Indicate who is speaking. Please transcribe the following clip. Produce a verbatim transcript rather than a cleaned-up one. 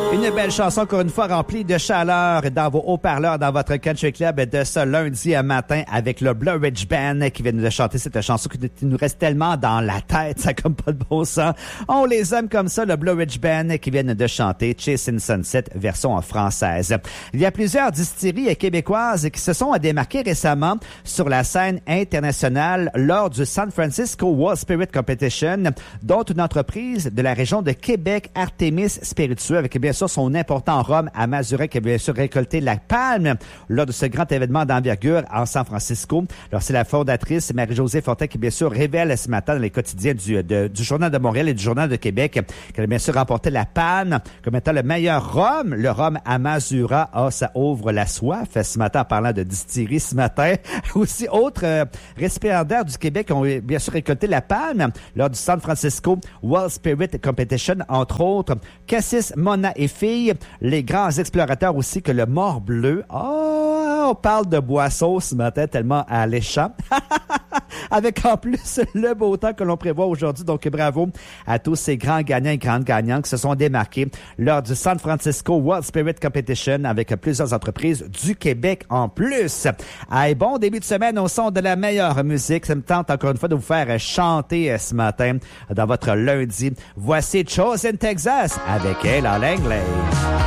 Speaker 1: Une belle chanson, encore une fois, remplie de chaleur dans vos haut-parleurs, dans votre country club de ce lundi matin avec le Blue Ridge Band qui vient de chanter cette chanson qui nous reste tellement dans la tête, ça comme pas de bon sens. On les aime comme ça, le Blue Ridge Band qui vient de chanter Chasing Sunset version en française. Il y a plusieurs distilleries québécoises qui se sont démarquées récemment sur la scène internationale lors du San Francisco World Spirit Competition, dont une entreprise de la région de Québec, Artemis Spiritueux, avec bien sûr son important rhum à Mazurin qui a bien sûr récolté la palme lors de ce grand événement d'envergure en San Francisco. Alors, c'est la fondatrice Marie-Josée Fortin qui bien sûr révèle ce matin dans les quotidiens du, de, du Journal de Montréal et du Journal de Québec qu'elle a bien sûr remporté la palme comme étant le meilleur rhum, le rhum à Mazura. Ah, ça ouvre la soif ce matin en parlant de distillerie ce matin. Aussi, autres euh, récipiendaires du Québec ont bien sûr récolté la palme lors du San Francisco World Spirit Competition, entre autres Cassis, Mona et Fille, les grands explorateurs aussi que le Mort Bleu. Oh, on parle de boisseau ce matin tellement alléchant. Avec en plus le beau temps que l'on prévoit aujourd'hui. Donc, bravo à tous ces grands gagnants et grandes gagnantes qui se sont démarqués lors du San Francisco World Spirit Competition avec plusieurs entreprises du Québec en plus. Hey, bon début de semaine au son de la meilleure musique. Ça me tente encore une fois de vous faire chanter ce matin dans votre lundi. Voici Chosen Texas avec elle en anglais.